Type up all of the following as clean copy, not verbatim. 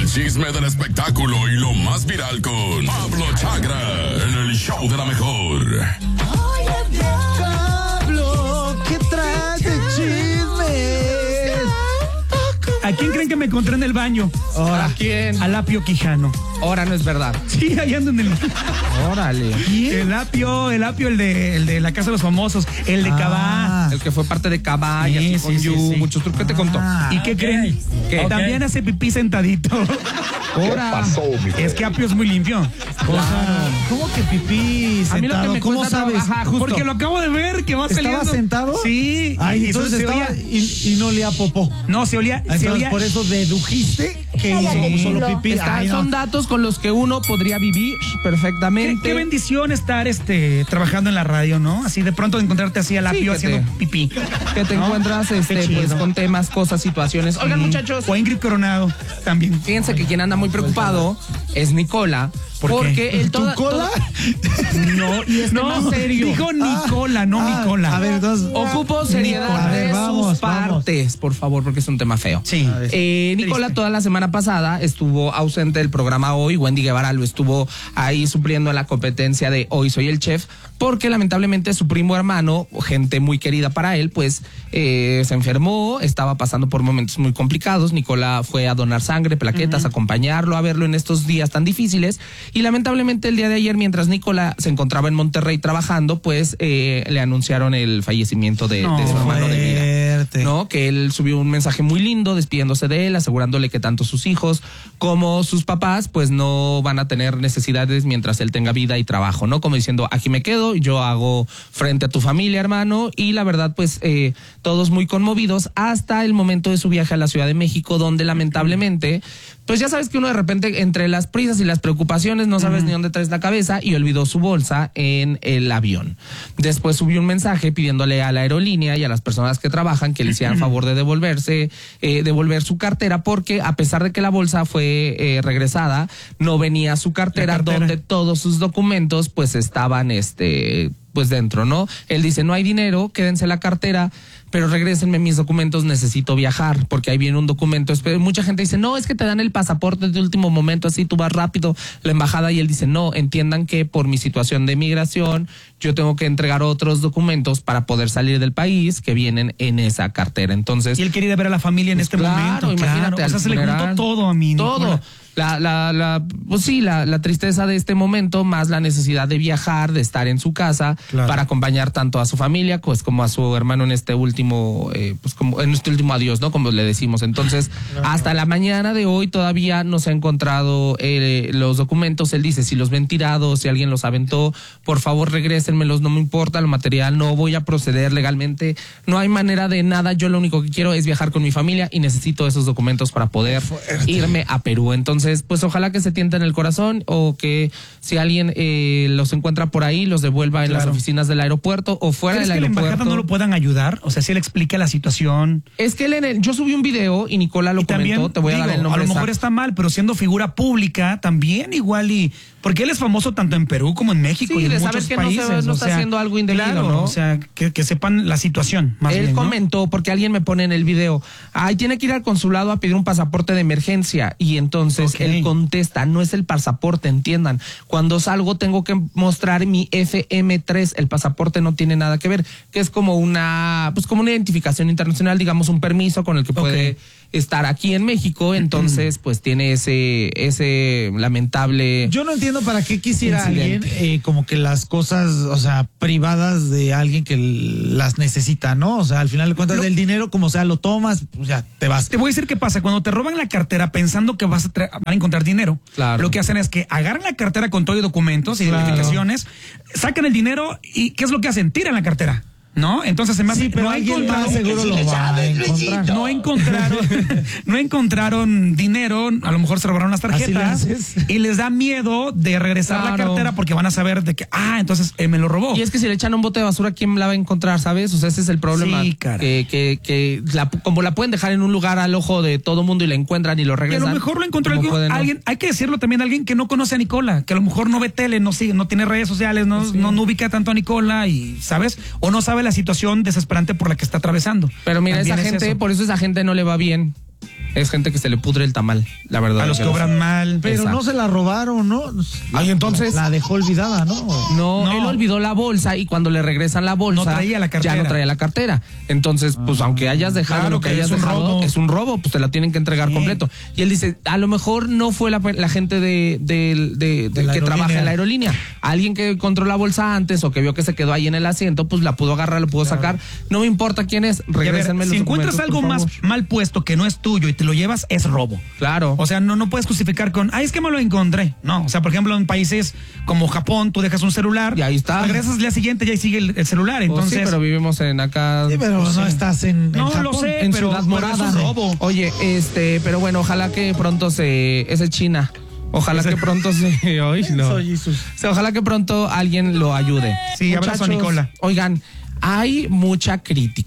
chisme del espectáculo y lo más viral con Pablo Chagra en el show de la mejor. Pablo, ¿qué traes de chismes? ¿A quién creen que me encontré en el baño? ¿A quién? Al Apio Quijano. Ahora no es verdad. Sí, ahí ando en el... Órale. El Apio, el de la Casa de los Famosos, el de Cabá. El que fue parte de Cabá y Sí, aquí con sí, You, sí, sí. muchos trucos. ¿Qué te contó? ¿Y qué creen? ¿Qué? También hace pipí sentadito. Ahora. Es que Apio es muy limpio. ¿Cómo que pipí A mí lo que sentado? me ¿Cómo cuesta sabes? trabajar, justo. Porque lo acabo de ver que va saliendo. ¿Estaba sentado? Sí. Ay, y entonces se estaba olía- y no olía popó. No, se olía. Entonces, por eso dedujiste que hizo solo pipí. Ay, no. Son datos con los que uno podría vivir perfectamente. Qué bendición estar trabajando en la radio, ¿no? Así de pronto encontrarte así al Apio que haciendo te- pipí. Que te ¿no? encuentras Qué pues chido. con temas, cosas, situaciones. Oigan, muchachos, O Ingrid Coronado también. fíjense que quien anda muy preocupado es Nicola. ¿Por qué? Porque el ¿Tu cola? No, y este más serio. dijo Nicola, no Nicola. A ver, entonces. Ocupo seriedad A ver, de vamos, sus partes, por favor, porque es un tema feo. Sí. Nicola Triste. toda la semana pasada estuvo ausente del programa Hoy. Wendy Guevara lo estuvo ahí supliendo en la competencia de Hoy Soy el Chef, porque lamentablemente su primo hermano, gente muy querida para él, pues se enfermó, estaba pasando por momentos muy complicados. Nicola fue a donar sangre, plaquetas, acompañarlo, a verlo en estos días tan difíciles. Y lamentablemente el día de ayer, mientras Nicola se encontraba en Monterrey trabajando, pues le anunciaron el fallecimiento de su hermano de vida. Fuerte. ¿No? Que él subió un mensaje muy lindo despidiéndose de él, asegurándole que tanto sus hijos como sus papás pues no van a tener necesidades mientras él tenga vida y trabajo, ¿no? Como diciendo, aquí me quedo, yo hago frente a tu familia, hermano. Y la verdad pues todos muy conmovidos hasta el momento de su viaje a la Ciudad de México, donde lamentablemente pues ya sabes que uno de repente entre las prisas y las preocupaciones no sabes ni dónde traes la cabeza, y olvidó su bolsa en el avión. Después subió un mensaje pidiéndole a la aerolínea y a las personas que trabajan que le hicieran favor de devolver su cartera, porque a pesar de que la bolsa fue regresada, no venía su cartera donde todos sus documentos pues estaban pues dentro, ¿no? Él dice, no hay dinero, quédense la cartera, pero regrésenme mis documentos, necesito viajar, porque ahí viene un documento. Mucha gente dice, no, es que te dan el pasaporte de último momento, así tú vas rápido, la embajada, y él dice, no, entiendan que por mi situación de migración, yo tengo que entregar otros documentos para poder salir del país que vienen en esa cartera. Entonces, Y él quería ver a la familia en este momento. imagínate. Claro. O sea, al se le juntó funeral, todo a mí. Todo. Nicola. Pues sí, la tristeza de este momento, más la necesidad de viajar, de estar en su casa, Claro. para acompañar tanto a su familia, pues como a su hermano en este último, pues como en este último adiós, ¿no? Como le decimos. Entonces, hasta la mañana de hoy todavía no se han encontrado los documentos. Él dice, si los ven tirados, si alguien los aventó, por favor regrésenmelos, no me importa lo material, no voy a proceder legalmente, no hay manera de nada, yo lo único que quiero es viajar con mi familia y necesito esos documentos para poder irme a Perú. Entonces, pues ojalá que se tienta en el corazón, o que si alguien los encuentra por ahí, los devuelva en las oficinas del aeropuerto o fuera ¿Crees del que la aeropuerto. embajada no lo puedan ayudar? O sea, si él explica la situación. Es que yo subí un video y Nicola lo Y también, comentó, te voy a dar el nombre a lo mejor exacto. está mal, pero siendo figura pública también igual, y porque él es famoso tanto en Perú como en México Sí, y en de saber muchos que no países. está haciendo algo indebido, claro, ¿no? O sea, que sepan la situación, más Él bien, ¿no? comentó, porque alguien me pone en el video, tiene que ir al consulado a pedir un pasaporte de emergencia, y entonces Ok. él contesta, no es el pasaporte, entiendan, cuando salgo tengo que mostrar mi FM3, el pasaporte no tiene nada que ver, que es como una identificación internacional, digamos un permiso con el que puede estar aquí en México. Entonces pues tiene ese lamentable. Yo no entiendo para qué quisiera incidente. alguien como que las cosas, o sea, privadas de alguien que las necesita, ¿no? O sea, al final de cuentas del dinero, como sea, lo tomas, pues ya te vas. Te voy a decir qué pasa. Cuando te roban la cartera pensando que van a encontrar dinero, Claro. lo que hacen es que agarran la cartera con todo y documentos, identificaciones, sacan el dinero y ¿qué es lo que hacen? Tiran la cartera. ¿No? Entonces se me hace, Sí, pero no alguien más seguro lo va a encontrar. no encontraron dinero, a lo mejor se robaron las tarjetas Así le haces. y les da miedo de regresar la Claro. cartera porque van a saber de que, entonces me lo robó. Y es que si le echan un bote de basura, ¿quién la va a encontrar, sabes? O sea, ese es el problema. Sí, caray. Como la pueden dejar en un lugar al ojo de todo mundo y la encuentran y lo Que a regresan. lo mejor lo encontró ¿cómo pueden, no? alguien, hay que decirlo también, alguien que no conoce a Nicola, que a lo mejor no ve tele, no sigue, no tiene redes sociales, no ubica tanto a Nicola y, ¿sabes? O no sabe la situación desesperante por la que está atravesando. Pero mira, También esa es gente, eso. por eso esa gente no le va bien. Es gente que se le pudre el tamal, la verdad. A los que obran mal. Pero Exacto. no se la robaron, ¿no? Ay, entonces. La dejó olvidada, ¿no? No, él olvidó la bolsa y cuando le regresan la bolsa. No traía la cartera. Ya no traía la cartera. Entonces, pues aunque hayas dejado Claro lo que que hayas es un dejado, robo. es un robo, pues te la tienen que entregar completo. Y él dice, a lo mejor no fue la gente de la que trabaja aerolínea. en la aerolínea. Alguien que encontró la bolsa antes o que vio que se quedó ahí en el asiento, pues la pudo agarrar, la pudo sacar. No me importa quién es, Y a ver, regrésenme los si encuentras documentos, algo por más favor. mal puesto que no es tuyo y te lo llevas, es robo. Claro. O sea, no puedes justificar con, es que me lo encontré. No, o sea, por ejemplo, en países como Japón, tú dejas un celular. Y ahí está. Regresas el día siguiente y ahí sigue el celular. Pues Entonces, sí, pero vivimos en acá. Sí, pero no estás en No, Japón. lo sé. En pero- Ciudad pero Morada. es un robo. Oye, pero bueno, ojalá que pronto ese China. Ojalá que pronto se. Ay, no. Soy Jesús. O sea, ojalá que pronto alguien lo ayude. Sí, abrazo a Nicola. Oigan, hay mucha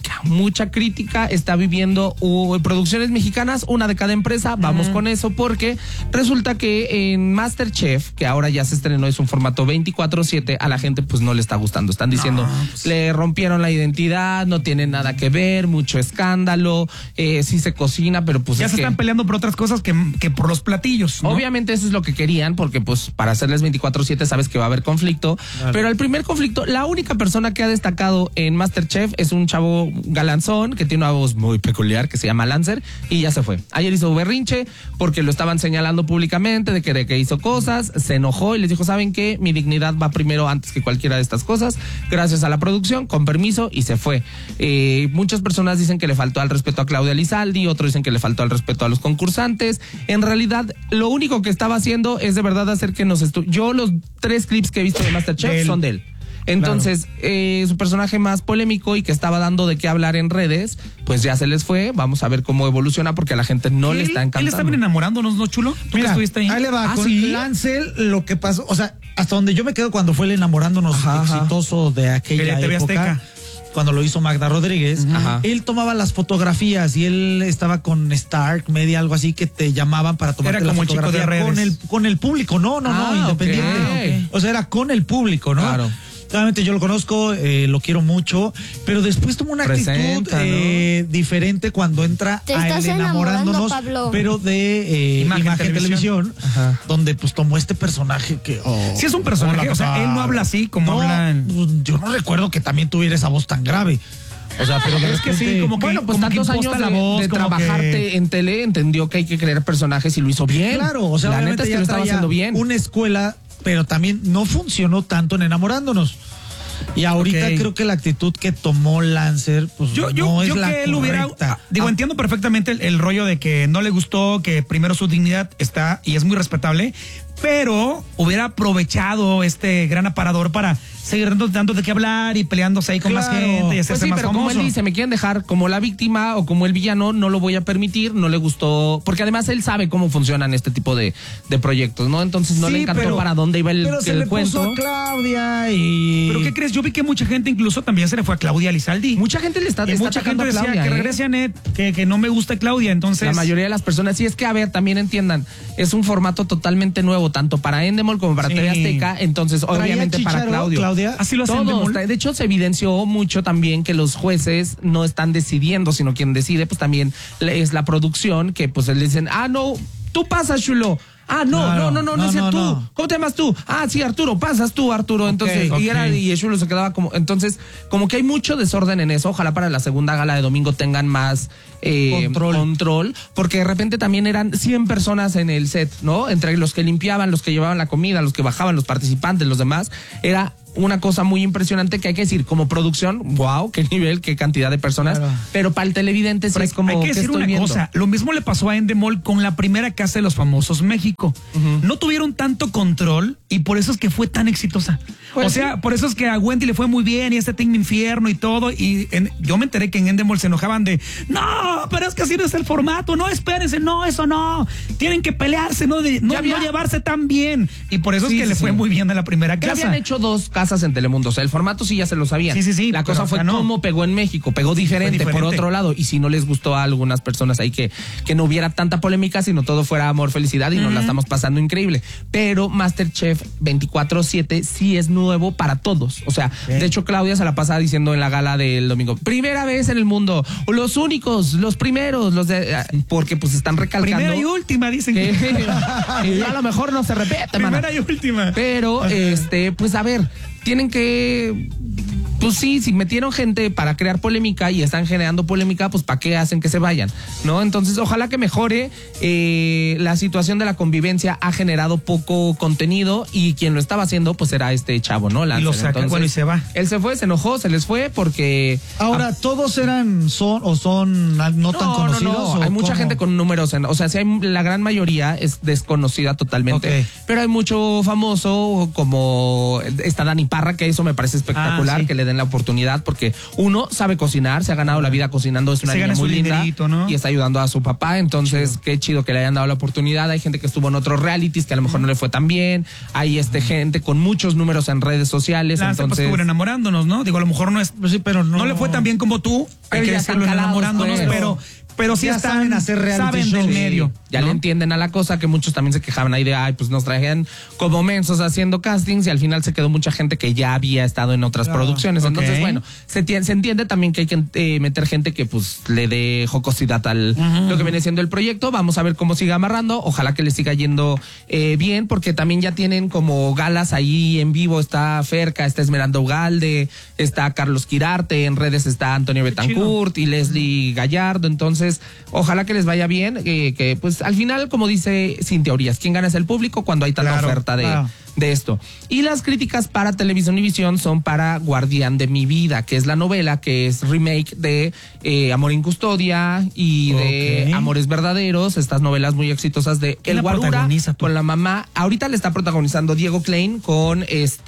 crítica está viviendo producciones mexicanas, una de cada empresa, vamos con eso, porque resulta que en MasterChef, que ahora ya se estrenó, es un formato 24/7, a la gente pues no le está gustando, están diciendo, le rompieron la identidad, no tiene nada que ver, mucho escándalo, sí se cocina, pero pues Ya es se que están peleando por otras cosas que por los platillos, ¿no? obviamente eso es lo que querían, porque pues para hacerles 24/7 sabes que va a haber conflicto, pero el primer conflicto, la única persona que ha destacado en MasterChef es un chavo galanzón que tiene una voz muy peculiar que se llama Lancer y ya se fue. Ayer hizo berrinche porque lo estaban señalando públicamente de que hizo cosas, se enojó y les dijo, ¿saben qué? Mi dignidad va primero antes que cualquiera de estas cosas, gracias a la producción, con permiso, y se fue. Muchas personas dicen que le faltó al respeto a Claudia Lizaldi, otros dicen que le faltó al respeto a los concursantes. En realidad, lo único que estaba haciendo es de verdad hacer que yo los 3 clips que he visto de MasterChef son de él. Entonces, su personaje más polémico y que estaba dando de qué hablar en redes, pues ya se les fue. Vamos a ver cómo evoluciona porque a la gente no le está Él encantando. estaba enamorándonos, ¿no, chulo? ¿Tú que Mira, estuviste ahí? ahí le va. ¿Ah, Con sí? Lancel, lo que pasó, o sea, hasta donde yo me quedo cuando fue el enamorándonos exitoso de aquella De TV época, Azteca. cuando lo hizo Magda Rodríguez, Ajá. él tomaba las fotografías y él estaba con Stark Media, algo así, que te llamaban para tomarte Era la como el chico de fotografía redes. con el público, no, independiente. ok. O sea, era con el público, ¿no? Claro. Obviamente yo lo conozco, lo quiero mucho, pero después toma una Presenta, actitud diferente cuando entra Te a estás el enamorándonos, enamorando, Pablo. pero de Imagen televisión, Ajá. donde pues tomó este personaje que... Sí es un personaje, hola, o sea, ¿qué tal? él no habla así como No, hablan. pues, yo no recuerdo que también tuviera esa voz tan grave. O sea, pero de Es que sí, repente- como que- Bueno, pues como que tantos años imposta de, la voz, de como trabajarte que- en tele, entendió que hay que crear personajes y lo hizo bien. Claro, o sea, la obviamente neta es que ya lo estaba traía haciendo bien. una escuela, pero también no funcionó tanto en enamorándonos. Y ahorita Ok. creo que la actitud que tomó Lancer, pues Yo no es que la él hubiera. correcta. Entiendo perfectamente el rollo de que no le gustó, que primero su dignidad está y es muy respetable, pero hubiera aprovechado este gran aparador para seguir dando de qué hablar y peleándose ahí con más Claro. gente y Pues hacerse sí, más pero famoso. como él dice, me quieren dejar como la víctima o como el villano, no lo voy a permitir, no le gustó, porque además él sabe cómo funcionan este tipo de proyectos, ¿no? Entonces no Sí, le encantó pero- para dónde iba el pero se le cuento. puso a Claudia y... ¿Pero qué crees? Yo vi que mucha gente incluso también se le fue a Claudia Lizaldi. Mucha gente le está, Y está mucha atacando gente a decía Claudia, que ¿eh? regrese a Net, que no me gusta Claudia, entonces... La mayoría de las personas, sí, es que, a ver, también entiendan, es un formato totalmente nuevo, tanto para Endemol como para Sí. TV Azteca, entonces ¿Traía obviamente para chícharo, Claudio. Claudia? Así lo hacen Todos. Endemol. De hecho, se evidenció mucho también que los jueces no están decidiendo, sino quien decide, pues también es la producción, que pues le dicen, no, tú pasas, chulo. No, Claro. no es No, tú. no. ¿Cómo te llamas tú? Sí, Arturo, pasas tú, Arturo. Entonces, ok. y el chulo se quedaba como, entonces, como que hay mucho desorden en eso. Ojalá para la segunda gala de domingo tengan más control, porque de repente también eran 100 personas en el set, ¿no? Entre los que limpiaban, los que llevaban la comida, los que bajaban, los participantes, los demás. Era una cosa muy impresionante que hay que decir, como producción, wow, qué nivel, qué cantidad de personas, Claro. pero para el televidente sí Pero es como hay que que decir estoy una viendo. cosa, lo mismo le pasó a Endemol con la primera Casa de los Famosos México. No tuvieron tanto control y por eso es que fue tan exitosa. Pues o sea, por eso es que a Wendy le fue muy bien y este Team Infierno y todo. Y yo me enteré que en Endemol se enojaban de, no, pero es que así no es el formato, no, espérense, no, eso no. Tienen que pelearse, no Ya había- llevarse tan bien. Y por eso es que le fue muy bien en la primera Ya casa. habían hecho 2 casas en Telemundo. O sea, el formato sí ya se lo sabían. Sí. La cosa fue cómo pegó en México. Pegó diferente, por otro lado. Y si no les gustó a algunas personas ahí que no hubiera tanta polémica, sino todo fuera amor, felicidad y nos la estamos pasando increíble. Pero MasterChef 24/7 sí es nuevo para todos. O sea, de hecho Claudia se la pasa diciendo en la gala del domingo, primera vez en el mundo, los únicos, los primeros, porque pues están recalcando. Primera y última, dicen que y a lo mejor no se repite, primera y última. Pero, pues a ver, tienen que... Pues sí, si metieron gente para crear polémica y están generando polémica, pues ¿para qué hacen que se vayan? ¿No? Entonces, ojalá que mejore. La situación de la convivencia ha generado poco contenido y quien lo estaba haciendo, pues era este chavo, ¿no? Y lo saca, bueno, y se va. Él se fue, se enojó, se les fue porque... Ahora, ¿todos son no tan conocidos? No. Hay mucha gente con números, o sea, sí la gran mayoría es desconocida totalmente, pero hay mucho famoso como está Dani Parra, que eso me parece espectacular, que le den la oportunidad porque uno sabe cocinar, se ha ganado la vida cocinando, es una niña muy linda, ¿no? Y está ayudando a su papá, entonces qué chido que le hayan dado la oportunidad. Hay gente que estuvo en otros realities que a lo mejor no le fue tan bien, hay gente con muchos números en redes sociales, entonces pues estuvieron enamorándonos, ¿no? Digo, a lo mejor no es, pues sí, pero no le fue tan bien como tú, hay que decirlo, enamorándonos, pero sí saben hacer reality shows, del medio. Ya le entienden a la cosa, que muchos también se quejaban ahí de, pues nos traían como mensos haciendo castings y al final se quedó mucha gente que ya había estado en otras producciones. Entonces, bueno, se entiende también que hay que meter gente que pues le dé jocosidad al lo que viene siendo el proyecto. Vamos a ver cómo sigue amarrando. Ojalá que le siga yendo bien, porque también ya tienen como galas ahí en vivo. Está Ferca, está Esmeralda Ugalde, está Carlos Quirarte, en redes está Antonio Betancourt y Leslie Gallardo. Entonces, ojalá que les vaya bien, que pues al final, como dice Sin Teorías, ¿quién gana es el público cuando hay tanta oferta de esto? Y las críticas para Televisión y Visión son para Guardián de mi vida, que es la novela que es remake de Amor en Custodia y de Amores Verdaderos, estas novelas muy exitosas de El Guarura con la mamá. Ahorita le está protagonizando Diego Klein con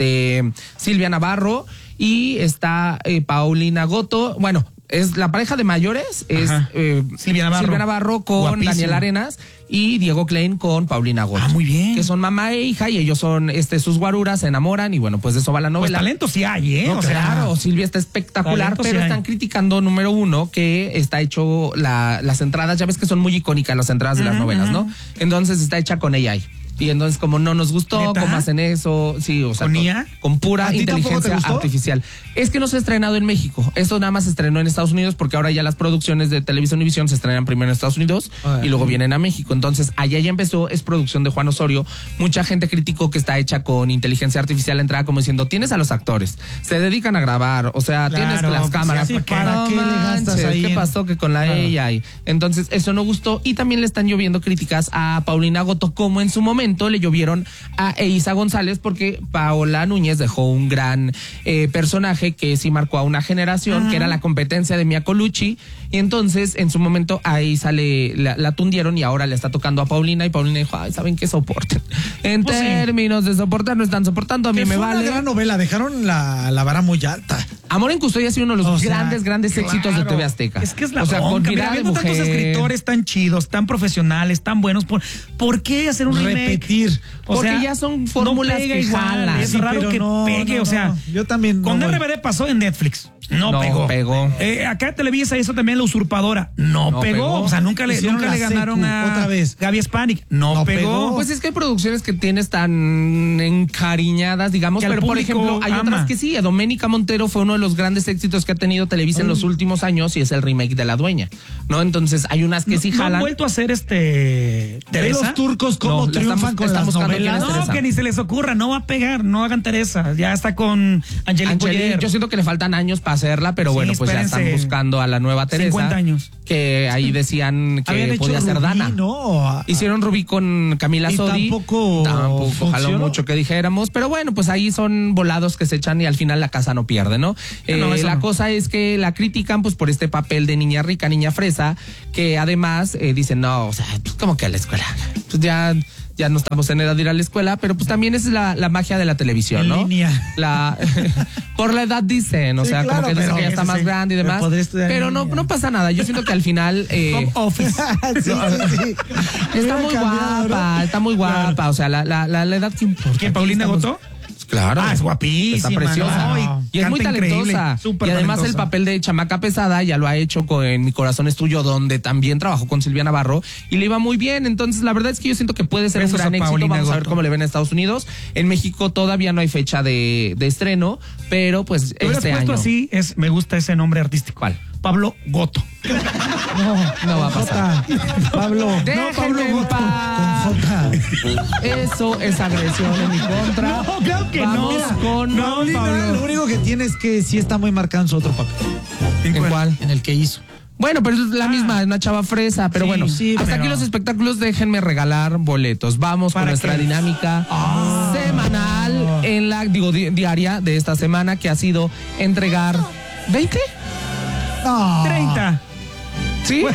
Silvia Navarro y está Paulina Goto. Bueno, es la pareja de mayores, es Silvia Navarro con guapísima. Daniel Arenas y Diego Klein con Paulina Goto. Muy bien. Que son mamá e hija y ellos son sus guaruras, se enamoran y bueno, pues de eso va la novela. Pues talento sí hay, ¿eh? No, claro, Silvia está espectacular, pero están criticando, número uno, que está hecho las entradas, ya ves que son muy icónicas las entradas de las novelas, ¿no? Entonces está hecha con AI. Y entonces, como no nos gustó, ¿neta? ¿Cómo hacen eso? Sí, o sea, con pura inteligencia artificial. Es que no se ha estrenado en México. Esto nada más se estrenó en Estados Unidos porque ahora ya las producciones de Televisión y Visión se estrenan primero en Estados Unidos y luego vienen a México. Entonces, allá ya empezó, es producción de Juan Osorio. Mucha gente criticó que está hecha con inteligencia artificial, entrada como diciendo, tienes a los actores, se dedican a grabar, o sea, tienes las cámaras. Sí, ¿para qué le gastas ahí? ¿Qué pasó? Que con la AI. Entonces, eso no gustó y también le están lloviendo críticas a Paulina Goto, como en su momento le llovieron a Eiza González, porque Paola Núñez dejó un gran personaje que sí marcó a una generación, que era la competencia de Mia Colucci, y entonces en su momento a Eiza la tundieron y ahora le está tocando a Paulina, y Paulina dijo, ay, ¿saben qué? Soporten. En términos de soportar, no están soportando, a mí me vale. Fue una gran novela, dejaron la vara muy alta. Amor en Custodia ha sido uno de los grandes éxitos de TV Azteca. Es que es la bronca, habiendo tantos escritores tan chidos, tan profesionales, tan buenos, ¿por qué hacer un remake? Porque ya son fórmulas que jalan. Es raro que pegue, o sea. Yo también. Con RBD pasó en Netflix. No pegó. Acá Televisa hizo también La Usurpadora. No pegó. O sea, nunca le ganaron a otra vez Gaby Spanik. No pegó. Pues es que hay producciones que tienes tan encariñadas, digamos, pero por ejemplo, hay otras que sí. Doménica Montero fue uno de los grandes éxitos que ha tenido Televisa en los últimos años y es el remake de La Dueña, ¿no? Entonces hay unas que sí jalan. ¿No han vuelto a hacer Teresa? Los turcos cómo triunfan con las novelas? No, que ni se les ocurra, no va a pegar, no hagan Teresa. Ya está con Angelique Boyer. Yo siento que le faltan años para hacerla, pero bueno, pues ya están buscando a la nueva Teresa. 50 años. Que ahí decían que podía ser Dana. No. Hicieron Rubí con Camila Sodi. Tampoco jaló mucho que dijéramos, pero bueno, pues ahí son volados que se echan y al final la casa no pierde, ¿no? Cosa es que la critican pues por este papel de niña rica, niña fresa, que además dicen, no, o sea, pues como que a la escuela, pues ya no estamos en edad de ir a la escuela, pero pues también es la magia de la televisión, ¿no? Por la edad dicen, o sea, claro, como que dicen que ya está más grande y demás, pero no pasa nada. Yo siento que al final Office. Está muy guapa, o sea, la edad que importa. ¿Quién, Paulina Goto? Claro. Es guapísima. Está preciosa. ¿no? Y es muy canta talentosa. increíble, súper Y además talentosa. el papel de chamaca pesada ya lo ha hecho con Mi Corazón es Tuyo, donde también trabajó con Silvia Navarro y le iba muy bien. Entonces, la verdad es que yo siento que puede ser Besos un gran a éxito. Paulina Vamos a ver Goto. cómo le ven en Estados Unidos. En México todavía no hay fecha de estreno, pero pues Te hubieras este puesto año. así, me gusta ese nombre artístico. ¿Cuál? Pablo Goto. No va a pasar. Pablo. Déjenme en Con paz. J. Eso es agresión en mi contra. No, claro que Vamos no. con No, Paulina, Pablo. lo único que tiene es que sí está muy marcado en su otro papel. ¿En cuál? En el que hizo. Bueno, pero es la misma, es una chava fresa. Pero Sí, bueno, sí, hasta pero- aquí los espectáculos. Déjenme regalar boletos. Vamos con ¿Para nuestra qué? dinámica semanal, diaria de esta semana, que ha sido entregar 20. No. 30. ¿Sí?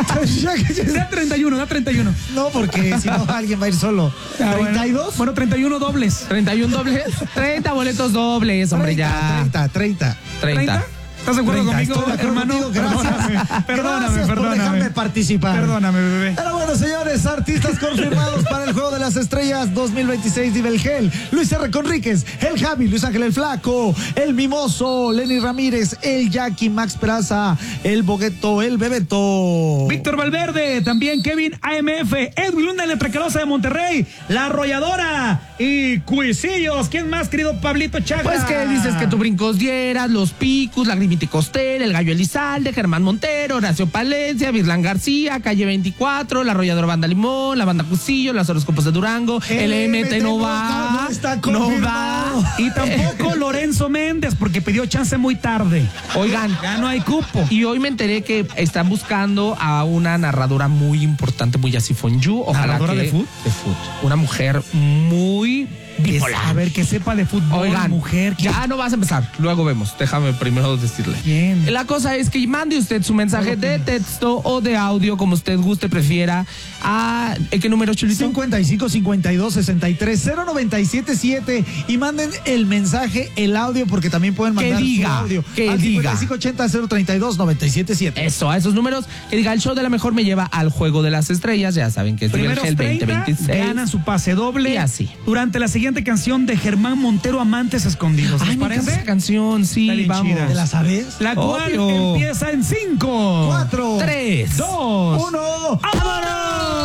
Da 31. No, porque si no alguien va a ir solo. Ah, bueno. 32. Bueno, 31 dobles. 31 dobles. 30 boletos dobles, hombre, ya. 30. 30. ¿Estás de acuerdo 30, conmigo, estoy de acuerdo hermano? contigo, gracias. Perdóname. Por dejarme participar. Perdóname, bebé. Pero bueno, señores, artistas confirmados para el Juego de las Estrellas 2026 Nivel Gel. Luis R. Conríquez, el Javi, Luis Ángel el Flaco, el Mimoso, Lenny Ramírez, el Jackie, Max Peraza, el Bogueto, el Bebeto. Víctor Valverde, también Kevin AMF, Edwin Luna, la Tracalosa de Monterrey, La Arrolladora y Cuisillos. ¿Quién más, querido Pablito Chagra? Pues que dices que tú brincos dieras, los Picus, la Grimiti Costel, el Gallo Elizalde, Germán Montero, Horacio Palencia, Virlán García, Calle 24, la Arrolladora Banda Limón, la Banda Cusillo, las Horóscopos de Durango, el MT no va, está no confirmado. va. Y tampoco Lorenzo Méndez, porque pidió chance muy tarde. Oigan, Ya no hay cupo. y hoy me enteré que están buscando a una narradora muy importante, muy así Fonju. Ojalá ¿Narradora que de fútbol? De fútbol. Una mujer muy bipolar. A ver, que sepa de fútbol, Oigan, mujer. ya no vas a empezar, luego vemos. Déjame primero decirle. Bien. La cosa es que mande usted su mensaje de texto o de audio, como usted guste, prefiera. ¿A qué número, Chulito? 55 52 63 0977 y manden el mensaje, el audio, porque también pueden mandar Que diga, su audio que al diga. 55 80 032 977. Eso, a esos números, que diga el show de la mejor me lleva al Juego de las Estrellas. Ya saben que es Nivel Primeros Gel 30 2026. ganan su pase doble. Y así. Durante la siguiente canción de Germán Montero, Amantes Escondidos. ¿Les Ay, me encanta parece? esa canción, Está sí, bien vamos. chida. ¿Te la sabes? La cual Obvio. empieza en 5, 4, 3, 2, 1. ¡vámonos!